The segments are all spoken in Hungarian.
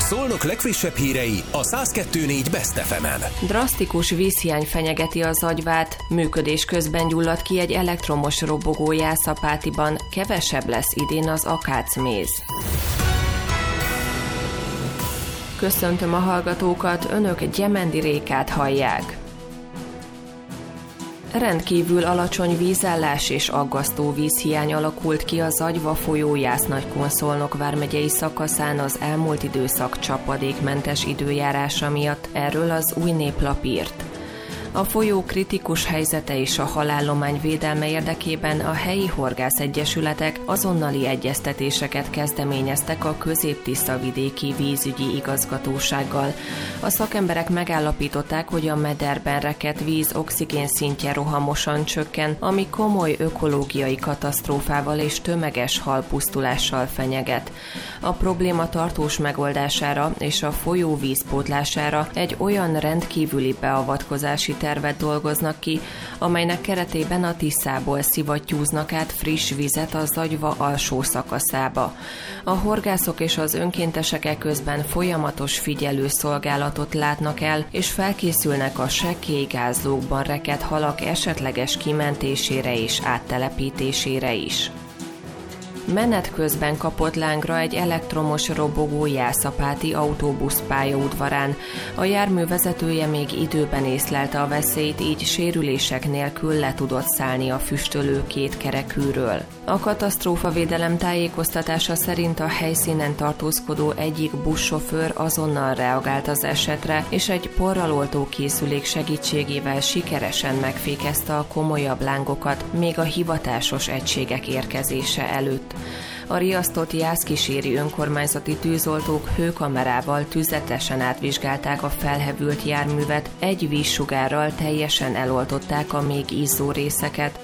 Szolnok legfrissebb hírei a 102.4 Best FM-en. Drasztikus vízhiány fenyegeti a Zagyvát, működés közben gyulladt ki egy elektromos robogó Jászapátiban, kevesebb lesz idén az akácméz. Köszöntöm a hallgatókat, önök Gyemendi Rékát hallják. Rendkívül alacsony vízállás és aggasztó vízhiány alakult ki a Zagyva folyó Jász-Nagykun-Szolnok vármegyei szakaszán az elmúlt időszak csapadékmentes időjárása miatt, erről az Új Néplap írt. A folyó kritikus helyzete és a halállomány védelme érdekében a helyi horgászegyesületek azonnali egyeztetéseket kezdeményeztek a Közép-Tiszavidéki vízügyi igazgatósággal. A szakemberek megállapították, hogy a mederben rekedt víz oxigén szintje rohamosan csökken, ami komoly ökológiai katasztrófával és tömeges halpusztulással fenyeget. A probléma tartós megoldására és a folyó vízpótlására egy olyan rendkívüli beavatkozási tervet dolgoznak ki, amelynek keretében a Tiszából szivattyúznak át friss vizet a Zagyva alsó szakaszába. A horgászok és az önkéntesek eközben folyamatos figyelőszolgálatot látnak el, és felkészülnek a sekkély gázlókban rekedt halak esetleges kimentésére és áttelepítésére is. Menet közben kapott lángra egy elektromos robogó Jászapáti autóbuszpályaudvarán. A jármű vezetője még időben észlelte a veszélyt, így sérülések nélkül le tudott szállni a füstölő kétkerekűről. A katasztrófavédelem tájékoztatása szerint a helyszínen tartózkodó egyik buszsofőr azonnal reagált az esetre, és egy porraloltó készülék segítségével sikeresen megfékezte a komolyabb lángokat, még a hivatásos egységek érkezése előtt. A riasztott jászkíséri önkormányzati tűzoltók hőkamerával tüzetesen átvizsgálták a felhevült járművet, egy vízsugárral teljesen eloltották a még izzó részeket.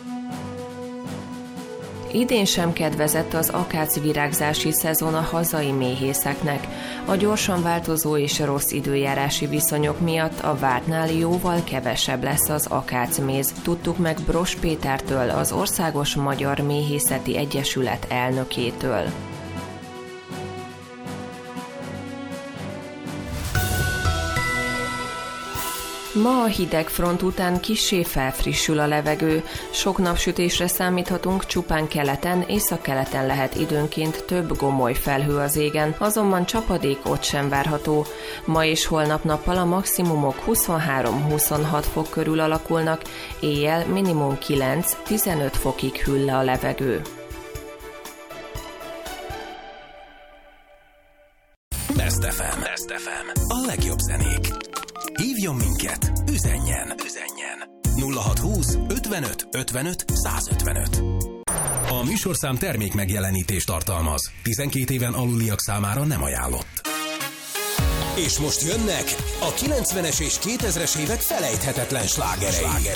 Idén sem kedvezett az akácvirágzási szezon a hazai méhészeknek. A gyorsan változó és rossz időjárási viszonyok miatt a vártnál jóval kevesebb lesz az akácméz. Tudtuk meg Bros Pétertől, az Országos Magyar Méhészeti Egyesület elnökétől. Ma a hideg front után kissé felfrissül a levegő. Sok napsütésre számíthatunk, csupán keleten, északkeleten lehet időnként több gomoly felhő az égen, azonban csapadék ott sem várható. Ma és holnap nappal a maximumok 23-26 fok körül alakulnak, éjjel minimum 9-15 fokig hűl le a levegő. Best FM. Best FM. A legjobb zenék. Hívjon minket, üzenjen 0620 55 55 155. A műsorszám termék megjelenítést tartalmaz. 12 éven aluliak számára nem ajánlott. És most jönnek a 90-es és 2000-es évek felejthetetlen slágerei.